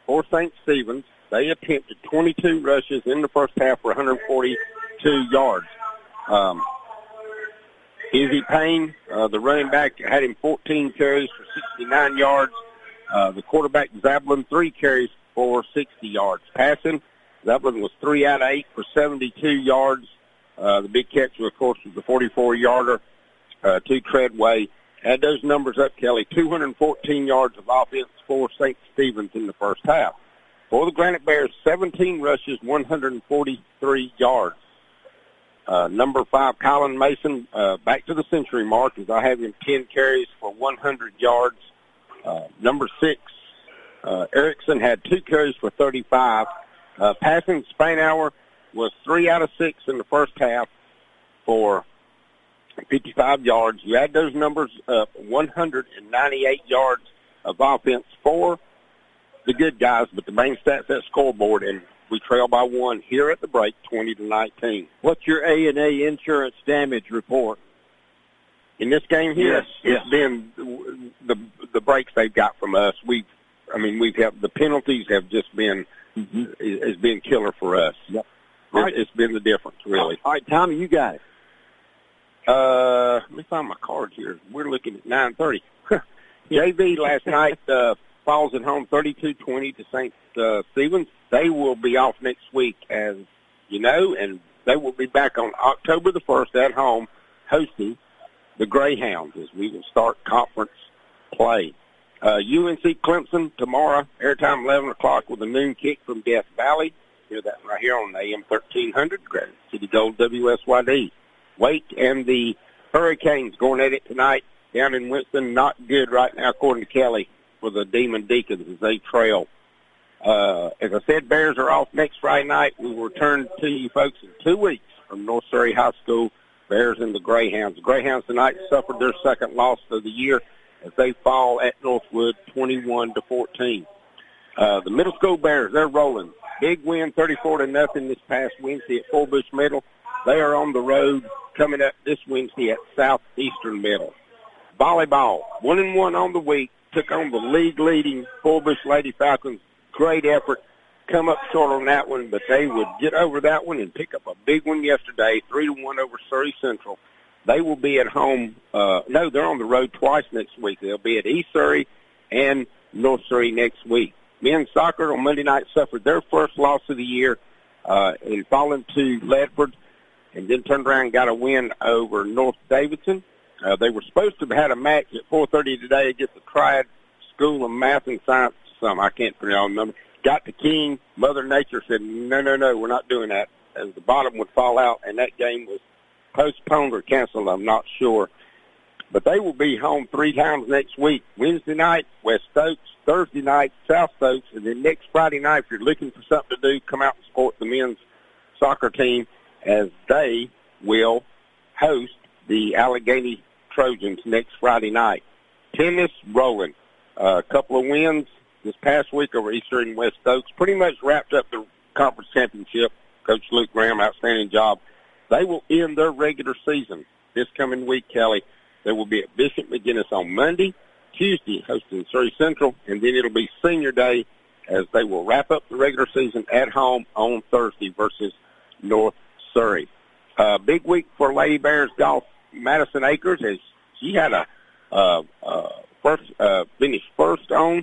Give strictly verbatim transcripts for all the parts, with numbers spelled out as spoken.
for Saint Stephen's. They attempted twenty-two rushes in the first half for one hundred forty-two yards. Um, Izzy Payne, uh, the running back, had him fourteen carries for sixty-nine yards. Uh, the quarterback, Zablin, three carries for sixty yards. Passing, Zablin was three out of eight for seventy-two yards. Uh, the big catch, of course, was the forty-four-yarder uh, to Treadway. Add those numbers up, Kelly, two hundred fourteen yards of offense for Saint Stephen's in the first half. For the Granite Bears, seventeen rushes, one hundred forty-three yards. Uh, number five, Colin Mason, uh, back to the century mark, as I have him ten carries for one hundred yards. Uh, number six, uh, Erickson had two carries for thirty-five. Uh, passing, Spainhour was three out of six in the first half for fifty-five yards. You add those numbers up, one hundred ninety-eight yards of offense for the good guys, but the main stats that scoreboard, and we trail by one here at the break, twenty to nineteen. What's your A and A insurance damage report? In this game here, yes, it's yes. been the the breaks they've got from us. We've, I mean, we've had the penalties have just been mm-hmm. has been killer for us. Yep. It, right. It's been the difference, really. All right, Tommy, you got it. Uh, let me find my card here. We're looking at nine thirty. J V last night uh, falls at home thirty-two twenty to Saint Uh, Stephen's. They will be off next week, as you know, and they will be back on October the first at home hosting the Greyhounds as we will start conference play. Uh, U N C Clemson tomorrow, airtime eleven o'clock with a noon kick from Death Valley. Hear that right here on A M thirteen hundred, Granite City Gold W S Y D. Wake and the Hurricanes going at it tonight down in Winston. Not good right now, according to Kelly, for the Demon Deacons as they trail. Uh, as I said, Bears are off next Friday night. We will return to you folks in two weeks from North Surrey High School. Bears and the Greyhounds. The Greyhounds tonight suffered their second loss of the year as they fall at Northwood twenty-one to fourteen. Uh, the middle school Bears, they're rolling. Big win, thirty-four to nothing this past Wednesday at Full Bush Middle. They are on the road coming up this Wednesday at Southeastern Middle. Volleyball, one and one on the week, took on the league-leading Full Bush Lady Falcons. Great effort. Come up short on that one, but they would get over that one and pick up a big one yesterday, three to one over Surrey Central. They will be at home. Uh, no, they're on the road twice next week. They'll be at East Surrey and North Surrey next week. Men's soccer on Monday night suffered their first loss of the year uh, in falling to Ledford, and then turned around and got a win over North Davidson. Uh, they were supposed to have had a match at four thirty today against the Triad School of Math and Science. Some I can't remember. Got to King. Mother Nature said, no, no, no, we're not doing that, as the bottom would fall out, and that game was postponed or canceled, I'm not sure. But they will be home three times next week. Wednesday night, West Stokes. Thursday night, South Stokes. And then next Friday night, if you're looking for something to do, come out and support the men's soccer team, as they will host the Allegheny Trojans next Friday night. Tennis rolling. Uh, a couple of wins this past week over Eastern and West Stokes. Pretty much wrapped up the conference championship. Coach Luke Graham, outstanding job. They will end their regular season this coming week, Kelly. They will be at Bishop McGinnis on Monday, Tuesday hosting Surrey Central, and then it'll be senior day as they will wrap up the regular season at home on Thursday versus North Surrey. Uh, big week for Lady Bears golf. Madison Acres, as she had a uh, uh, first uh, finished first on,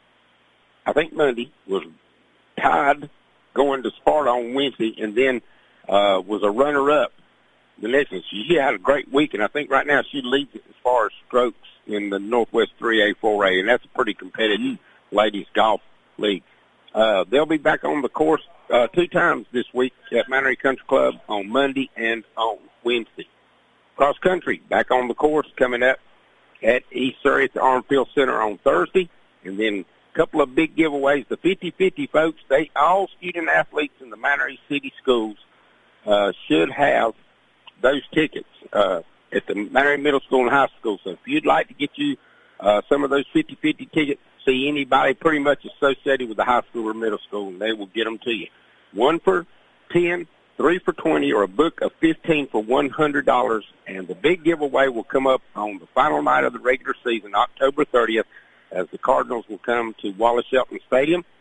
I think Monday, was tied going to Sparta on Wednesday, and then uh, was a runner-up the next one. She had a great week, and I think right now she leads it as far as strokes in the Northwest three A, four A, and that's a pretty competitive ladies golf league. Uh, they'll be back on the course uh, two times this week at Monterey Country Club on Monday and on Wednesday. Cross country, back on the course coming up at East Surrey at the Armfield Center on Thursday, and then a couple of big giveaways. The fifty-fifty folks, they all student athletes in the Monterey City schools uh, should have those tickets uh, at the Monterey Middle School and High School. So if you'd like to get you uh, some of those fifty-fifty tickets, see anybody pretty much associated with the high school or middle school, and they will get them to you. One for ten, three for twenty, or a book of fifteen for one hundred dollars. And the big giveaway will come up on the final night of the regular season, October thirtieth, as the Cardinals will come to Wallace Shelton Stadium